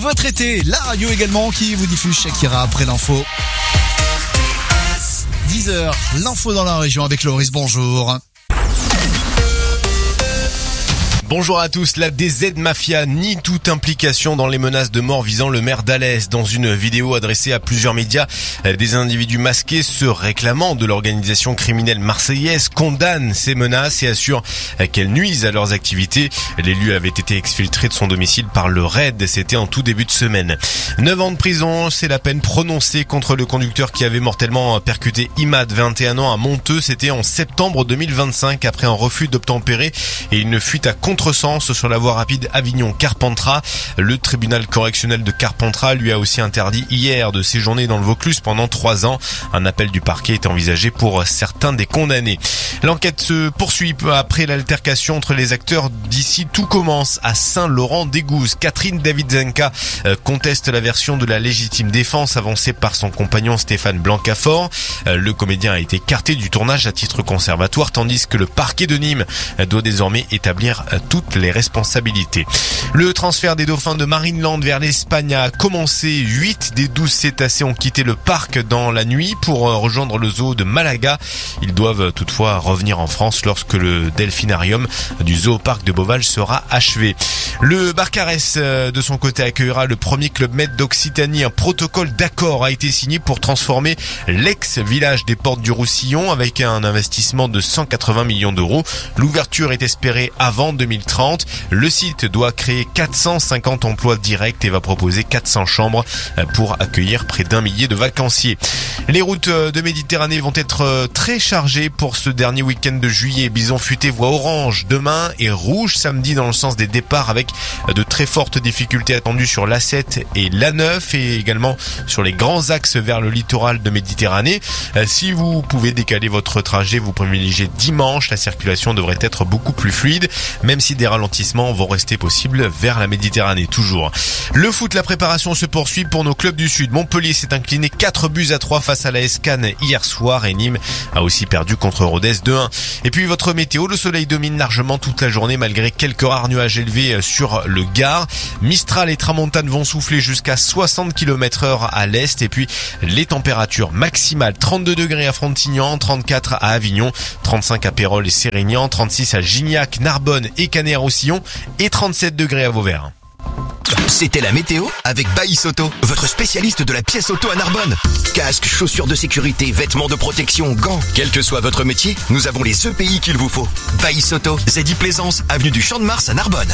Votre été, la radio également qui vous diffuse Shakira après l'info. 10h, l'info dans la région avec Loris, bonjour. Bonjour à tous, la DZ Mafia nie toute implication dans les menaces de mort visant le maire d'Alès. Dans une vidéo adressée à plusieurs médias, des individus masqués se réclamant de l'organisation criminelle marseillaise condamnent ces menaces et assurent qu'elles nuisent à leurs activités. L'élu avait été exfiltré de son domicile par le RAID, c'était en tout début de semaine. 9 ans de prison, c'est la peine prononcée contre le conducteur qui avait mortellement percuté Imad, 21 ans, à Monteux. C'était en septembre 2025 après un refus d'obtempérer et une fuite à contresens sur la voie rapide Avignon-Carpentras. Le tribunal correctionnel de Carpentras lui a aussi interdit hier de séjourner dans le Vaucluse pendant 3 ans. Un appel du parquet est envisagé pour certains des condamnés. L'enquête se poursuit après l'altercation entre les acteurs d'ici Tout commence à Saint-Laurent-d'Égouze. Catherine Davidzenka conteste la version de la légitime défense avancée par son compagnon Stéphane Blancafort. Le comédien a été écarté du tournage à titre conservatoire tandis que le parquet de Nîmes doit désormais établir toutes les responsabilités. Le transfert des dauphins de Marineland vers l'Espagne a commencé. 8 des 12 cétacés ont quitté le parc dans la nuit pour rejoindre le zoo de Malaga. Ils doivent toutefois revenir en France lorsque le delphinarium du zooparc de Beauval sera achevé. Le Barcarès, de son côté, accueillera le premier Club Med d'Occitanie. Un protocole d'accord a été signé pour transformer l'ex-village des Portes du Roussillon avec un investissement de 180 millions d'euros. L'ouverture est espérée avant 2030. Le site doit créer 450 emplois directs et va proposer 400 chambres pour accueillir près d'1 millier de vacanciers. Les routes de Méditerranée vont être très chargées pour ce dernier week-end de juillet. Bison Futé voit orange demain et rouge samedi dans le sens des départs avec de très fortes difficultés attendues sur l'A7 et l'A9 et également sur les grands axes vers le littoral de Méditerranée. Si vous pouvez décaler votre trajet, vous privilégiez dimanche. La circulation devrait être beaucoup plus fluide, même si des ralentissements vont rester possibles vers la Méditerranée toujours. Le foot, la préparation se poursuit pour nos clubs du Sud. Montpellier s'est incliné 4-3 face à la Cannes hier soir et Nîmes a aussi perdu contre Rodez 2-1. Et puis votre météo, le soleil domine largement toute la journée malgré quelques rares nuages élevés sur le Gard. Mistral et Tramontane vont souffler jusqu'à 60 km/h à l'est et puis les températures maximales 32 degrés à Frontignan, 34 à Avignon, 35 à Pérols et Sérignan, 36 à Gignac, Narbonne et Canet-Roussillon et 37 degrés à Vauvert. C'était la météo avec Baïs Auto, votre spécialiste de la pièce auto à Narbonne. Casques, chaussures de sécurité, vêtements de protection, gants. Quel que soit votre métier, nous avons les EPI qu'il vous faut. Baïs Auto, Zedi Plaisance, avenue du Champ de Mars à Narbonne.